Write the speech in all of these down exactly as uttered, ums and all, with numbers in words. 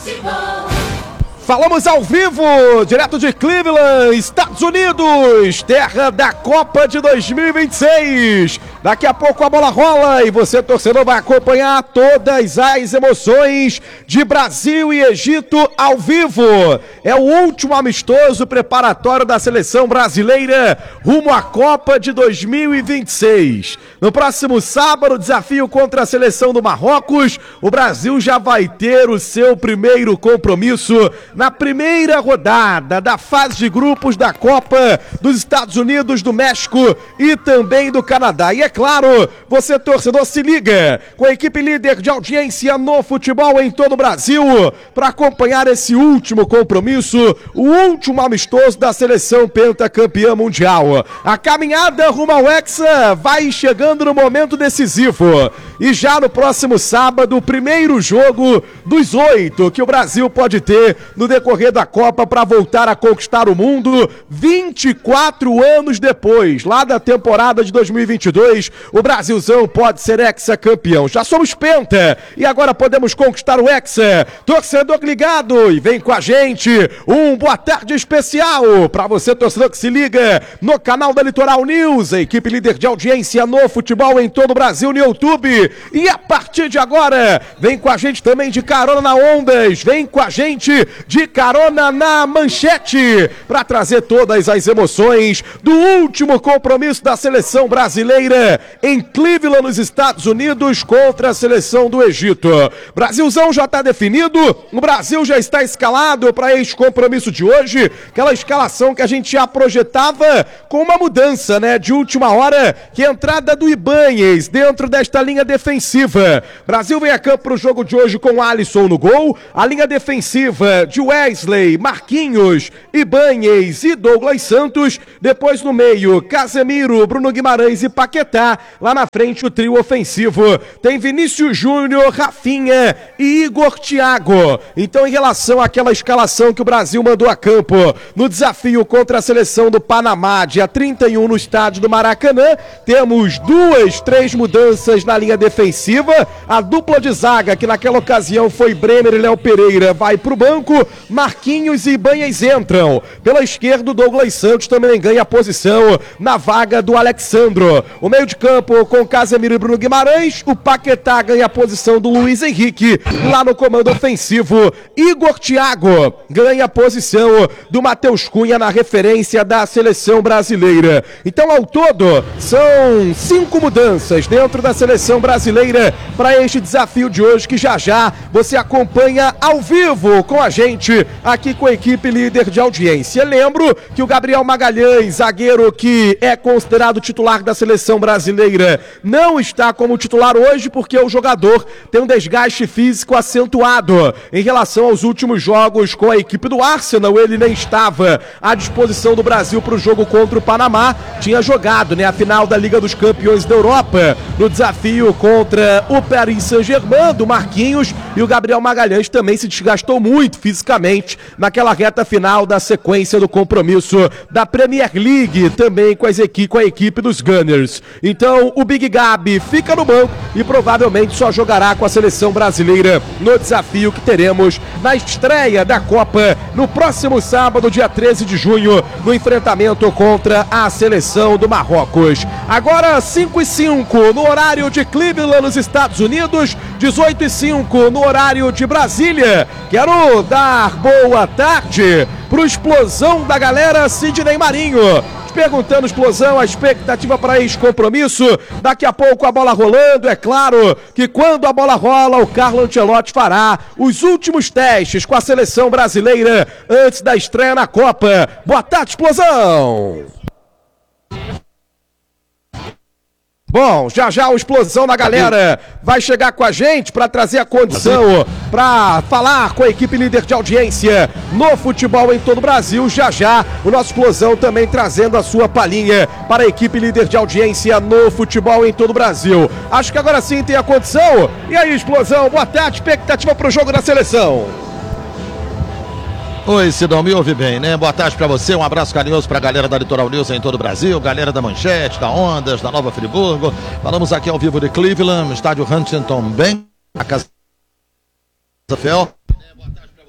Falamos ao vivo, direto de Cleveland, Estados Unidos, terra da Copa de dois mil e vinte e seis. Daqui a pouco a bola rola e você, torcedor, vai acompanhar todas as emoções de Brasil e Egito ao vivo. É o último amistoso preparatório da seleção brasileira rumo à Copa de dois mil e vinte e seis. No próximo sábado, desafio contra a seleção do Marrocos. O Brasil já vai ter o seu primeiro compromisso na primeira rodada da fase de grupos da Copa dos Estados Unidos, do México e também do Canadá. E é claro, você, torcedor, se liga com a equipe líder de audiência no futebol em todo o Brasil para acompanhar esse último compromisso, o último amistoso da seleção pentacampeã mundial. A caminhada rumo ao Hexa vai chegando no momento decisivo. E já no próximo sábado, o primeiro jogo dos oito que o Brasil pode ter no decorrer da Copa para voltar a conquistar o mundo vinte e quatro anos depois, lá da temporada de dois mil e vinte e dois, o Brasilzão pode ser hexacampeão. Já somos penta e agora podemos conquistar o Hexa. Torcedor ligado e vem com a gente. Um boa tarde especial para você, torcedor, que se liga no canal da Litoral News, a equipe líder de audiência no futebol em todo o Brasil no YouTube. E a partir de agora, vem com a gente também de carona na Ondas, vem com a gente de carona na Manchete, para trazer todas as emoções do último compromisso da seleção brasileira em Cleveland, nos Estados Unidos, contra a seleção do Egito. Brasilzão já está definido, o Brasil já está escalado para esse compromisso de hoje, aquela escalação que a gente já projetava com uma mudança, né, de última hora, que é a entrada do Ibáñez dentro desta linha defensiva. Brasil vem a campo para o jogo de hoje com Alisson no gol, a linha defensiva de Wesley, Marquinhos, Ibáñez e Douglas Santos, depois no meio, Casemiro, Bruno Guimarães e Paquetá, lá na frente o trio ofensivo, tem Vinícius Júnior, Rafinha e Igor Thiago. Então, em relação àquela escalação que o Brasil mandou a campo no desafio contra a seleção do Panamá, dia trinta e um no estádio do Maracanã, temos duas, três mudanças na linha defensiva, a dupla de zaga, que naquela ocasião foi Bremer e Léo Pereira, vai pro banco, Marquinhos e Ibáñez entram. Pela esquerda, o Douglas Santos também ganha posição na vaga do Alexandro. O meio de campo com Casemiro e Bruno Guimarães, o Paquetá ganha a posição do Luiz Henrique. Lá no comando ofensivo, Igor Thiago ganha a posição do Matheus Cunha na referência da seleção brasileira. Então, ao todo, são cinco mudanças dentro da seleção brasileira para este desafio de hoje, que já já você acompanha ao vivo com a gente aqui com a equipe líder de audiência. Lembro que o Gabriel Magalhães, zagueiro que é considerado titular da seleção brasileira, não está como titular hoje porque o jogador tem um desgaste físico acentuado em relação aos últimos jogos com a equipe do Arsenal. Ele nem estava à disposição do Brasil para o jogo contra o Panamá, tinha jogado, né, a final da Liga dos Campeões da Europa no desafio contra o Paris Saint-Germain do Marquinhos, e o Gabriel Magalhães também se desgastou muito fisicamente naquela reta final da sequência do compromisso da Premier League, também com, as equi- com a equipe dos Gunners. Então o Big Gabi fica no banco e provavelmente só jogará com a seleção brasileira no desafio que teremos na estreia da Copa no próximo sábado, dia treze de junho, no enfrentamento contra a seleção do Marrocos. Agora cinco e cinco no horário de Cleveland, nos Estados Unidos, dezoito e cinco no horário de Brasília. Quero dar boa tarde pro Explosão da galera, Sidney Marinho. Perguntando, Explosão, a expectativa para esse compromisso. Daqui a pouco a bola rolando. É claro que quando a bola rola, o Carlo Ancelotti fará os últimos testes com a seleção brasileira antes da estreia na Copa. Boa tarde, Explosão! Bom, já já o Explosão da galera vai chegar com a gente para trazer a condição para falar com a equipe líder de audiência no futebol em todo o Brasil. Já já o nosso Explosão também trazendo a sua palhinha para a equipe líder de audiência no futebol em todo o Brasil. Acho que agora sim tem a condição. E aí, Explosão, boa tarde, expectativa para o jogo da seleção. Oi, Sidão, me ouve bem, né? Boa tarde pra você, um abraço carinhoso pra galera da Litoral News em todo o Brasil, galera da Manchete, da Ondas, da Nova Friburgo. Falamos aqui ao vivo de Cleveland, estádio Huntington Bank, a Casa Fel. Boa tarde pra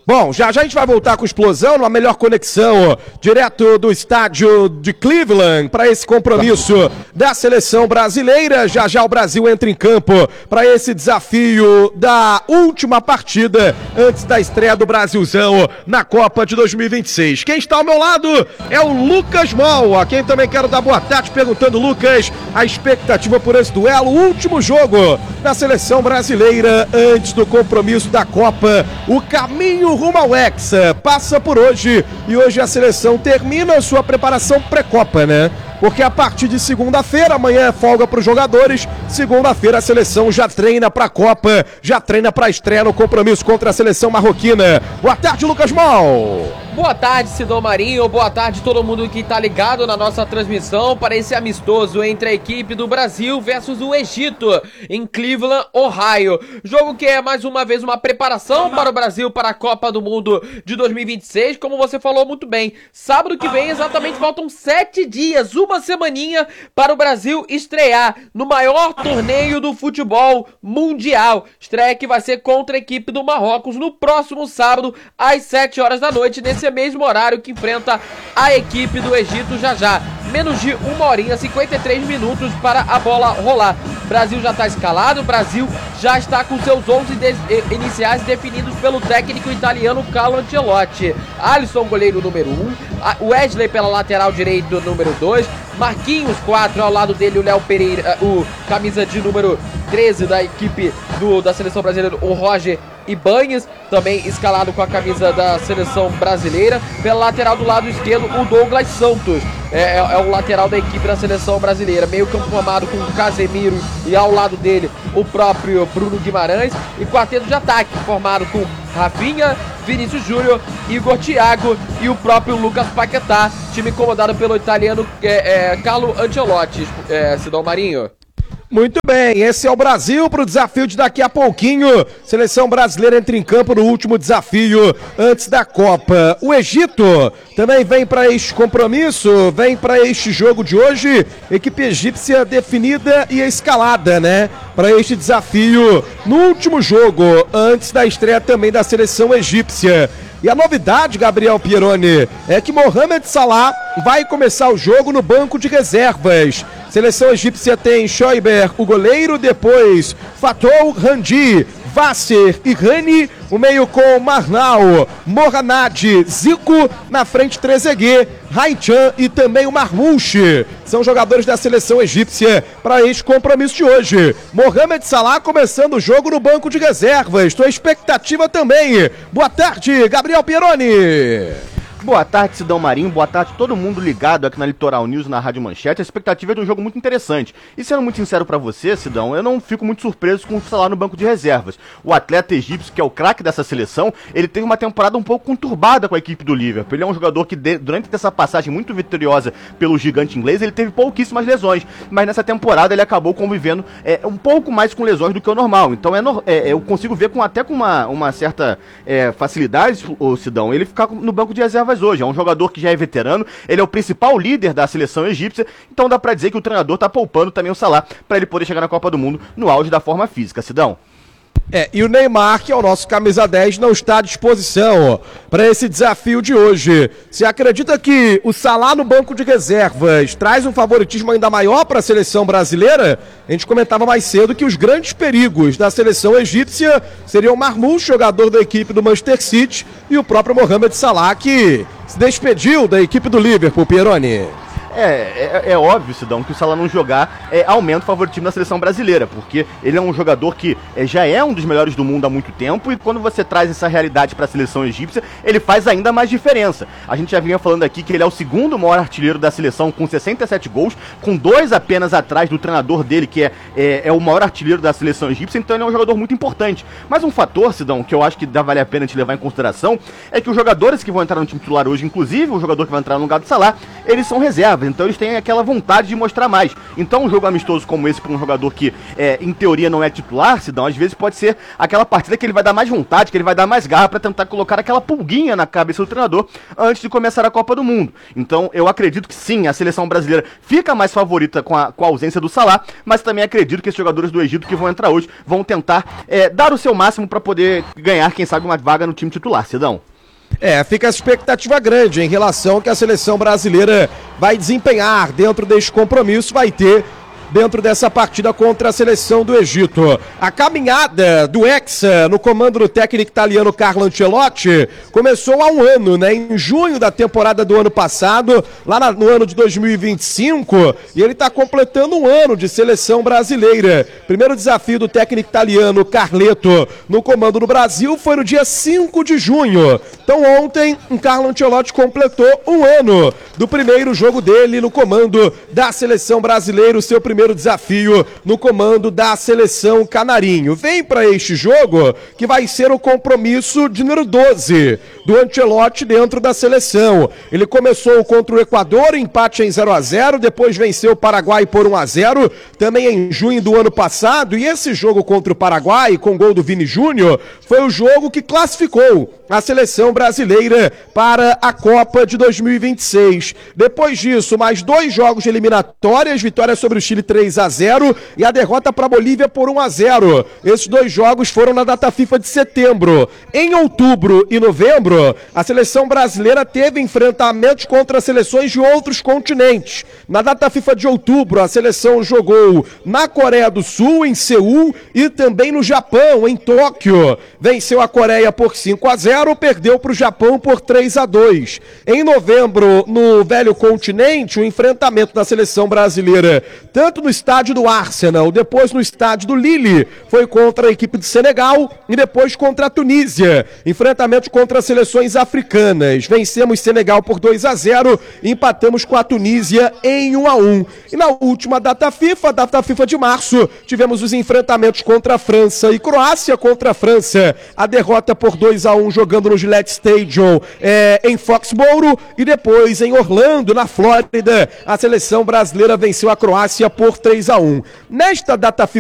Bom, já já a gente vai voltar com explosão, numa melhor conexão, direto do estádio de Cleveland, para esse compromisso da seleção brasileira. Já já o Brasil entra em campo para esse desafio da última partida antes da estreia do Brasilzão na Copa de dois mil e vinte e seis. Quem está ao meu lado é o Lucas Mol, a quem também quero dar boa tarde, perguntando, Lucas, a expectativa por esse duelo, o último jogo da seleção brasileira antes do compromisso da Copa. O caminho rumo ao Hexa passa por hoje, e hoje a seleção termina a sua preparação pré-Copa, né? Porque a partir de segunda-feira, amanhã é folga para os jogadores, segunda-feira a seleção já treina para a Copa, já treina para a estreia no compromisso contra a seleção marroquina. Boa tarde, Lucas Mol. Boa tarde, Sidão Marinho, boa tarde todo mundo que tá ligado na nossa transmissão para esse amistoso entre a equipe do Brasil versus o Egito, em Cleveland, Ohio. Jogo que é mais uma vez uma preparação para o Brasil para a Copa do Mundo de dois mil e vinte e seis, como você falou muito bem. Sábado que vem, exatamente, faltam sete dias, uma semaninha para o Brasil estrear no maior torneio do futebol mundial. Estreia que vai ser contra a equipe do Marrocos no próximo sábado, às sete horas da noite, nesse mesmo horário que enfrenta a equipe do Egito já já. Menos de uma horinha, cinquenta e três minutos para a bola rolar. Brasil já está escalado, o Brasil já está com seus onze de iniciais definidos pelo técnico italiano Carlo Ancelotti. Alisson, goleiro número um, Wesley pela lateral direito número dois, Marquinhos quatro, ao lado dele o Léo Pereira, o camisa de número treze da equipe do, da seleção brasileira, o Roger Ibanez, também escalado com a camisa da seleção brasileira. Pela lateral do lado esquerdo, o Douglas Santos, é, é, é o lateral da equipe da seleção brasileira. Meio campo formado com o Casemiro e ao lado dele o próprio Bruno Guimarães. E quarteto de ataque formado com Rafinha, Vinícius Júnior, Igor Thiago e o próprio Lucas Paquetá. Time comandado pelo italiano é, é, Carlo Ancelotti. É, Sidão Marinho. Muito bem, esse é o Brasil para o desafio de daqui a pouquinho. Seleção brasileira entra em campo no último desafio antes da Copa. O Egito também vem para este compromisso, vem para este jogo de hoje. Equipe egípcia definida e escalada, né? Para este desafio no último jogo antes da estreia também da seleção egípcia. E a novidade, Gabriel Pieroni, é que Mohamed Salah vai começar o jogo no banco de reservas. Seleção egípcia tem Shoiber, o goleiro, depois Fatou Randi, Vasser e Rani, o meio com Marnau, Mohamed, Zico, na frente Trezeguet, Raichan e também o Marmouche. São jogadores da seleção egípcia para este compromisso de hoje. Mohamed Salah começando o jogo no banco de reservas. Tua expectativa também. Boa tarde, Gabriel Pieroni. Boa tarde, Sidão Marinho, boa tarde todo mundo ligado aqui na Litoral News, na Rádio Manchete. A expectativa é de um jogo muito interessante. E sendo muito sincero pra você, Sidão, eu não fico muito surpreso com o Salah no banco de reservas. O atleta egípcio, que é o craque dessa seleção, ele teve uma temporada um pouco conturbada com a equipe do Liverpool. Ele é um jogador que, de, durante essa passagem muito vitoriosa pelo gigante inglês, ele teve pouquíssimas lesões. Mas nessa temporada ele acabou convivendo é, um pouco mais com lesões do que o normal. Então é, é, eu consigo ver com, até com uma, uma certa é, facilidade, o Sidão, ele ficar no banco de reservas hoje. É um jogador que já é veterano, ele é o principal líder da seleção egípcia, então dá pra dizer que o treinador tá poupando também o Salah pra ele poder chegar na Copa do Mundo no auge da forma física, Sidão. É, e o Neymar, que é o nosso camisa dez, não está à disposição para esse desafio de hoje. Você acredita que o Salah no banco de reservas traz um favoritismo ainda maior para a seleção brasileira? A gente comentava mais cedo que os grandes perigos da seleção egípcia seriam o Marmouche, jogador da equipe do Manchester City, e o próprio Mohamed Salah, que se despediu da equipe do Liverpool, Pieroni. É, é, é óbvio, Sidão, que o Salah não jogar é, aumenta o favoritismo na seleção brasileira, porque ele é um jogador que é, já é um dos melhores do mundo há muito tempo, e quando você traz essa realidade para a seleção egípcia, ele faz ainda mais diferença. A gente já vinha falando aqui que ele é o segundo maior artilheiro da seleção, com sessenta e sete gols, com dois apenas atrás do treinador dele, que é, é, é o maior artilheiro da seleção egípcia, então ele é um jogador muito importante. Mas um fator, Sidão, que eu acho que dá vale a pena te levar em consideração, é que os jogadores que vão entrar no time titular hoje, inclusive o jogador que vai entrar no lugar do Salah, eles são reservas, então eles têm aquela vontade de mostrar mais. Então um jogo amistoso como esse para um jogador que, é, em teoria, não é titular, Sidão, às vezes pode ser aquela partida que ele vai dar mais vontade, que ele vai dar mais garra para tentar colocar aquela pulguinha na cabeça do treinador antes de começar a Copa do Mundo. Então eu acredito que sim, a seleção brasileira fica mais favorita com a, com a ausência do Salah, mas também acredito que esses jogadores do Egito que vão entrar hoje vão tentar é, dar o seu máximo para poder ganhar, quem sabe, uma vaga no time titular, Sidão. É, fica a expectativa grande em relação ao que a seleção brasileira vai desempenhar dentro deste compromisso, vai ter dentro dessa partida contra a seleção do Egito. A caminhada do Hexa no comando do técnico italiano Carlo Ancelotti começou há um ano, né? Em junho da temporada do ano passado, lá na, no ano de dois mil e vinte e cinco, e ele está completando um ano de seleção brasileira. Primeiro desafio do técnico italiano Carleto no comando do Brasil foi no dia cinco de junho. Então ontem, o Carlo Ancelotti completou um ano do primeiro jogo dele no comando da seleção brasileira, o seu primeiro primeiro desafio no comando da seleção canarinho. Vem para este jogo que vai ser o compromisso de número doze do Ancelotti dentro da seleção. Ele começou contra o Equador, empate em zero a zero, depois venceu o Paraguai por um a zero, também em junho do ano passado, e esse jogo contra o Paraguai, com gol do Vini Júnior, foi o jogo que classificou a seleção brasileira para a Copa de dois mil e vinte e seis. Depois disso, mais dois jogos de eliminatórias, vitória sobre o Chile três a zero e a derrota para a Bolívia por um a zero. Esses dois jogos foram na data FIFA de setembro. Em outubro e novembro, a seleção brasileira teve enfrentamentos contra seleções de outros continentes. Na data FIFA de outubro, a seleção jogou na Coreia do Sul, em Seul, e também no Japão, em Tóquio. Venceu a Coreia por cinco a zero, perdeu para o Japão por três a dois. Em novembro, no velho continente, o enfrentamento da seleção brasileira, tanto no estádio do Arsenal, depois no estádio do Lille, foi contra a equipe de Senegal e depois contra a Tunísia. Enfrentamento contra as seleções africanas. Vencemos Senegal por dois a zero e empatamos com a Tunísia em um a um. E na última data FIFA, data FIFA de março, tivemos os enfrentamentos contra a França e Croácia. Contra a França, a derrota por dois a um jogando no Gillette Stadium é, em Foxborough, e depois em Orlando, na Flórida, a seleção brasileira venceu a Croácia por três a um. Nesta data FIFA